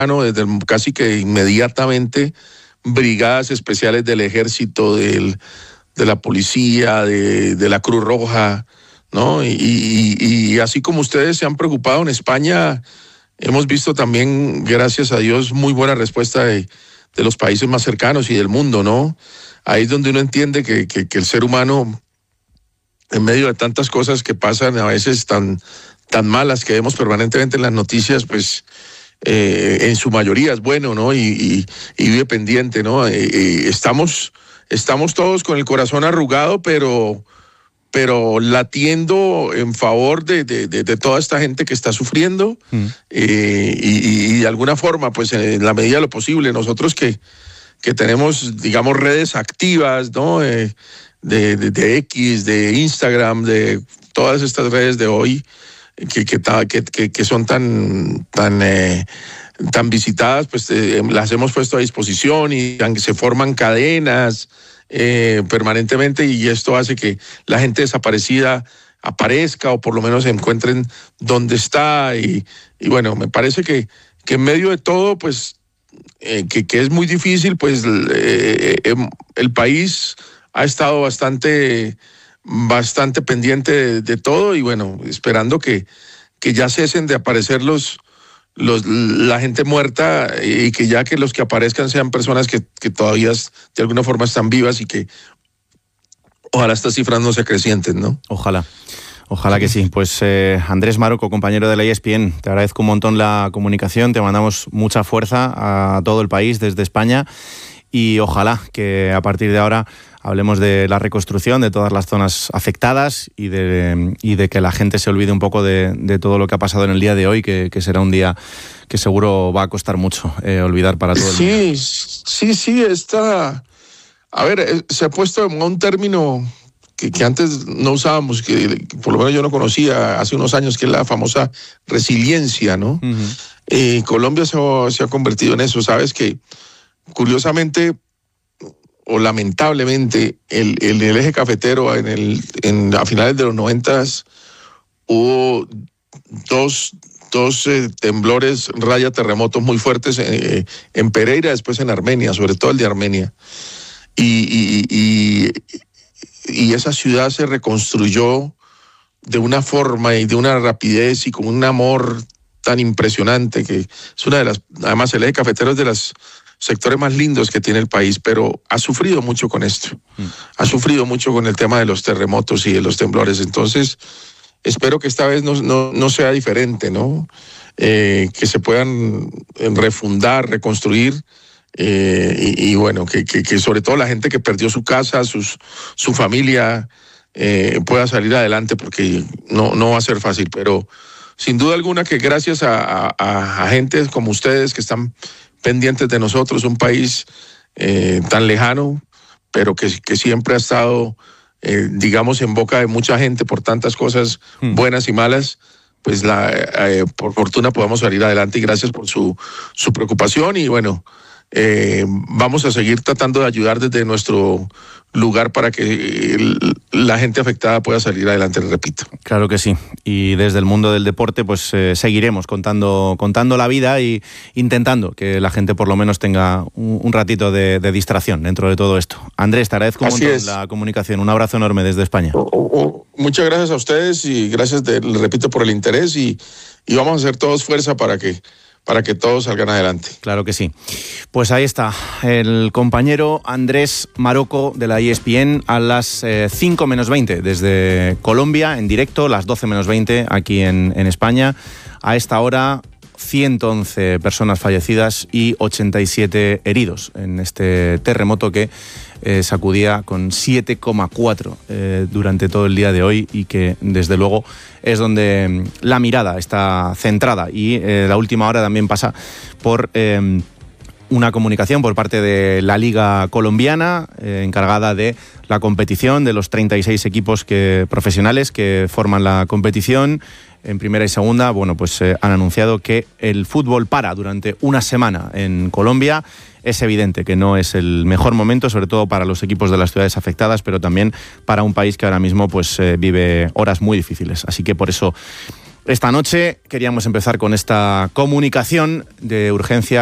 casi que inmediatamente, brigadas especiales del ejército, de la policía, de la Cruz Roja, ¿no? Y así como ustedes se han preocupado en España, hemos visto también, gracias a Dios, muy buena respuesta de los países más cercanos y del mundo, ¿no? Ahí es donde uno entiende que el ser humano, en medio de tantas cosas que pasan, a veces tan malas que vemos permanentemente en las noticias, pues en su mayoría es bueno, ¿no? Y vive pendiente, ¿no? Estamos todos con el corazón arrugado, pero latiendo en favor de toda esta gente que está sufriendo, y de alguna forma, pues en la medida de lo posible, nosotros que tenemos, digamos, redes activas, ¿no? De X, de Instagram, de todas estas redes de hoy que son tan visitadas, pues las hemos puesto a disposición y se forman cadenas permanentemente, y esto hace que la gente desaparecida aparezca, o por lo menos se encuentren donde está, y bueno, me parece que en medio de todo, pues que es muy difícil, pues el país ha estado bastante pendiente de todo, y bueno, esperando que ya cesen de aparecer la gente muerta, y que ya que los que aparezcan sean personas que todavía de alguna forma están vivas, y que ojalá estas cifras no se acrecienten, ¿no? Ojalá que sí. Pues Andrés Maroco, compañero de la ESPN, te agradezco un montón la comunicación, te mandamos mucha fuerza a todo el país desde España, y ojalá que a partir de ahora hablemos de la reconstrucción de todas las zonas afectadas, y de que la gente se olvide un poco de todo lo que ha pasado en el día de hoy, que será un día que seguro va a costar mucho olvidar para todo el mundo. Sí, a ver, se ha puesto un término que antes no usábamos, que por lo menos yo no conocía hace unos años, que es la famosa resiliencia, ¿no? Uh-huh. Colombia se ha convertido en eso. Sabes que, curiosamente, o lamentablemente, el eje cafetero a finales de los 90s hubo dos temblores terremotos muy fuertes en Pereira, después en Armenia, sobre todo el de Armenia, y esa ciudad se reconstruyó de una forma y de una rapidez y con un amor tan impresionante, que es una de las, además el eje cafetero es de los sectores más lindos que tiene el país, pero ha sufrido mucho con esto, ha sufrido mucho con el tema de los terremotos y de los temblores. Entonces espero que esta vez no sea diferente, ¿no? Que se puedan refundar, reconstruir, y bueno, que sobre todo la gente que perdió su casa, su familia, pueda salir adelante, porque no va a ser fácil, pero sin duda alguna que gracias a gente como ustedes que están pendientes de nosotros, un país tan lejano, pero que siempre ha estado, digamos, en boca de mucha gente por tantas cosas buenas y malas, pues por fortuna podamos salir adelante, y gracias por su preocupación, y bueno, vamos a seguir tratando de ayudar desde nuestro lugar para que la gente afectada pueda salir adelante, repito. Claro que sí, y desde el mundo del deporte pues seguiremos contando la vida y intentando que la gente por lo menos tenga un ratito de distracción dentro de todo esto. Andrés, te agradezco un montón la comunicación, un abrazo enorme desde España. Muchas gracias a ustedes, y gracias, repito, por el interés, y vamos a hacer todos fuerza para que todos salgan adelante. Claro que sí. Pues ahí está el compañero Andrés Maroco de la ESPN a las 5 menos 20 desde Colombia, en directo, las 12 menos 20 aquí en España. A esta hora, 111 personas fallecidas y 87 heridos en este terremoto que sacudía con 7,4 durante todo el día de hoy, y que desde luego es donde la mirada está centrada, y la última hora también pasa por una comunicación por parte de la Liga Colombiana, encargada de la competición, de los 36 equipos profesionales que forman la competición en primera y segunda. Bueno, pues han anunciado que el fútbol para durante una semana en Colombia. Es evidente que no es el mejor momento, sobre todo para los equipos de las ciudades afectadas, pero también para un país que ahora mismo pues vive horas muy difíciles. Así que por eso Esta noche queríamos empezar con esta comunicación de urgencia